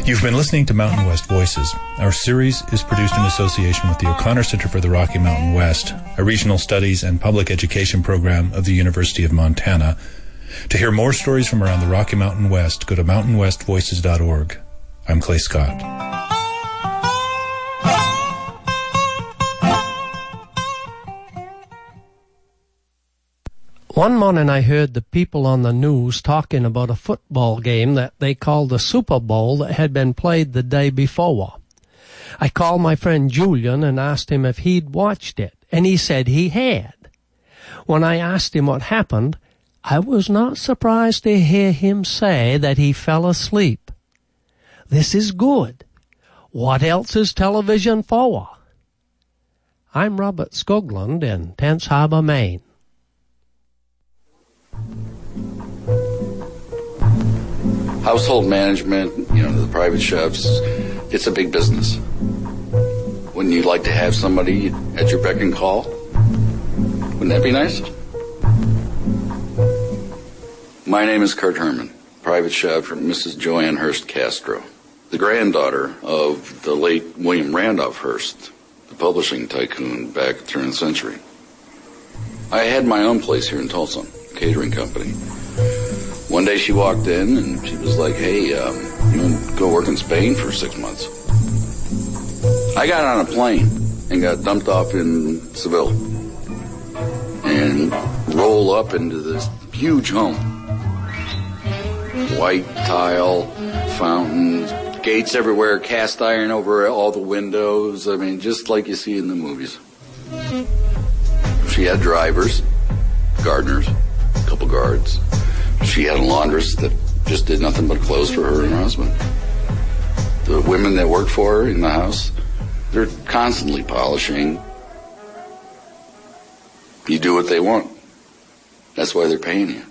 You've been listening to Mountain West Voices. Our series is produced in association with the O'Connor Center for the Rocky Mountain West, a regional studies and public education program of the University of Montana. To hear more stories from around the Rocky Mountain West, go to mountainwestvoices.org. I'm Clay Scott. One morning I heard the people on the news talking about a football game that they called the Super Bowl that had been played the day before. I called my friend Julian and asked him if he'd watched it, and he said he had. When I asked him what happened, I was not surprised to hear him say that he fell asleep. This is good. What else is television for? I'm Robert Skoglund in Tense Harbor, Maine. Household management, the private chefs, it's a big business. Wouldn't you like to have somebody at your beck and call? Wouldn't that be nice? My name is Kurt Herman, private chef for Mrs. Joanne Hearst Castro, the granddaughter of the late William Randolph Hearst, the publishing tycoon back at the turn of the century. I had my own place here in Tulsa, a catering company. One day she walked in and she was like, hey, you want to go work in Spain for 6 months? I got on a plane and got dumped off in Seville and roll up into this huge home. White tile, fountains, gates everywhere, cast iron over all the windows. I mean, just like you see in the movies. She had drivers, gardeners, a couple guards. She had a laundress that just did nothing but clothes for her and her husband. The women that worked for her in the house, they're constantly polishing. You do what they want. That's why they're paying you.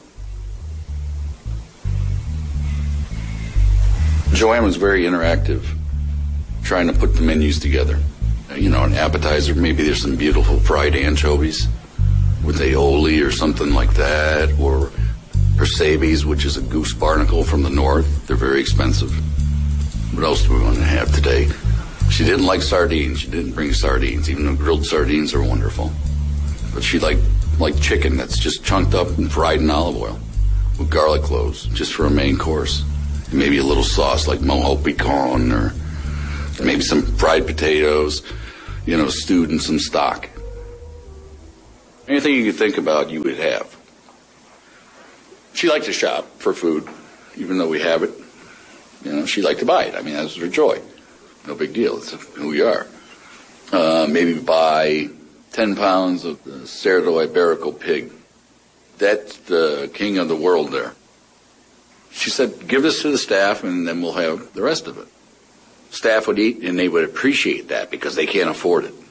Joanne was very interactive, trying to put the menus together. An appetizer, maybe there's some beautiful fried anchovies with aioli or something like that, or percebes, which is a goose barnacle from the north. They're very expensive. What else do we want to have today? She didn't like sardines. She didn't bring sardines, even though grilled sardines are wonderful. But she liked chicken that's just chunked up and fried in olive oil with garlic cloves, just for a main course. And maybe a little sauce like mojo pican, or maybe some fried potatoes, stewed in some stock. Anything you could think about, you would have. She liked to shop for food, even though we have it. She liked to buy it. I mean, that's her joy. No big deal. It's who we are. Maybe buy 10 pounds of the Cerdo Iberico pig. That's the king of the world there. She said, give this to the staff and then we'll have the rest of it. Staff would eat and they would appreciate that because they can't afford it.